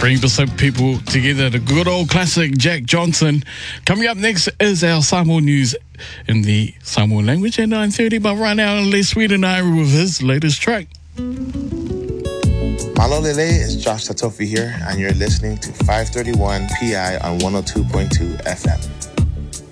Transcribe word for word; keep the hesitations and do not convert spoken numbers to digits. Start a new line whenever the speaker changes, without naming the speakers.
bring the people together. The good old classic Jack Johnson. Coming up next is our Samoan news in the Samoan language at nine thirty. But right now, Les Sweet and I with his latest track.
Malo Lele, it's Josh Tatofi here, and you're listening to five thirty-one P I on one oh two point two F M.